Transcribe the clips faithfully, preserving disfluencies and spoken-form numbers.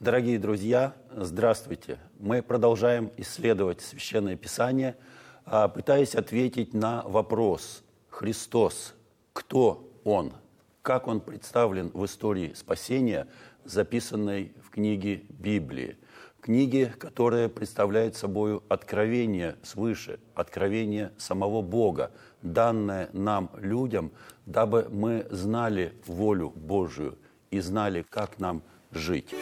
Дорогие друзья, здравствуйте! Мы продолжаем исследовать Священное Писание, пытаясь ответить на вопрос: Христос, кто Он? Как Он представлен в истории спасения, записанной в книге Библии? Книге, которая представляет собой откровение свыше, откровение самого Бога, данное нам, людям, дабы мы знали волю Божию и знали, как нам жить.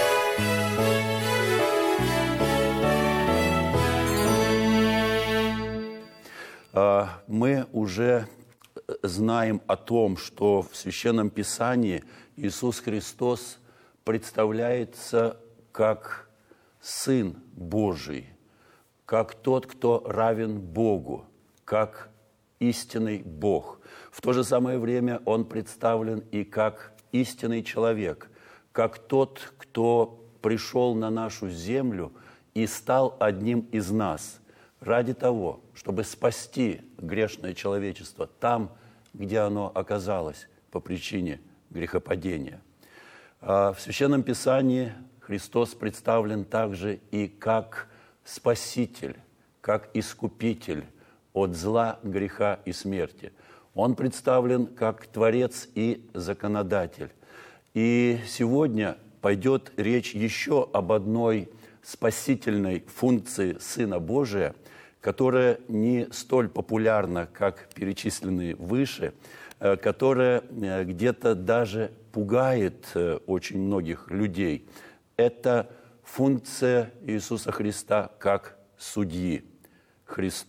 Мы уже знаем о том, что в Священном Писании Иисус Христос представляется как Сын Божий, как тот, кто равен Богу, как истинный Бог. В то же самое время Он представлен и как истинный человек, как тот, кто пришел на нашу землю и стал одним из нас ради того, чтобы спасти грешное человечество там, где оно оказалось по причине грехопадения. В Священном Писании Христос представлен также и как Спаситель, как Искупитель от зла, греха и смерти. Он представлен как Творец и Законодатель. И сегодня пойдет речь еще об одной спасительной функции Сына Божия, которая не столь популярна, как перечисленные выше, которая где-то даже пугает очень многих людей. Это функция Иисуса Христа как судьи. Христос